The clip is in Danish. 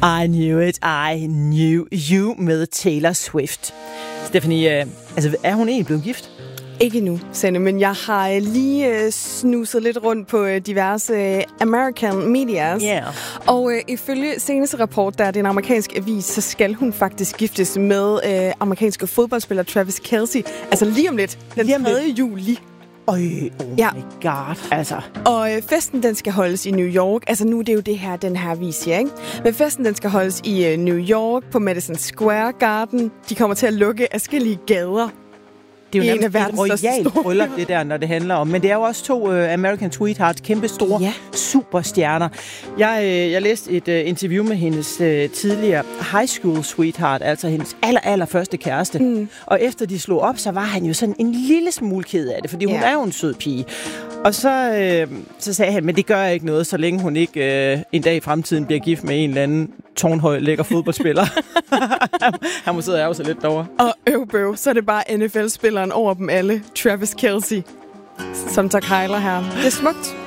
I knew it, I knew you med Taylor Swift. Stephanie, er hun egentlig blevet gift? Ikke nu, Sanne, men jeg har lige snuset lidt rundt på diverse American medias. Yeah. Og ifølge seneste rapport, der er det en amerikansk avis, så skal hun faktisk giftes med amerikanske fodboldspiller Travis Kelce. Altså lige om lidt, den 3. juli. Oh my god, altså. Og festen, den skal holdes i New York. Altså nu er det jo det her, den her avis siger, ikke? Men festen, den skal holdes i New York på Madison Square Garden. De kommer til at lukke adskillige gader. Det er jo nærmest et royalt bryllup, det der, når det handler om. Men det er jo også 2 American Sweethearts, kæmpe store superstjerner. Jeg læste et interview med hendes tidligere high school sweetheart, altså hendes allerførste kæreste. Og efter de slog op, så var han jo sådan en lille smule ked af det, fordi hun er jo en sød pige. Og så sagde han, men det gør ikke noget, så længe hun ikke en dag i fremtiden bliver gift med en eller anden tårnhøj, lækker fodboldspiller. Han må sidde og ærge sig lidt derovre. Og bøv, så er det bare NFL-spilleren over dem alle, Travis Kelce, som tager kejler her. Det er smukt.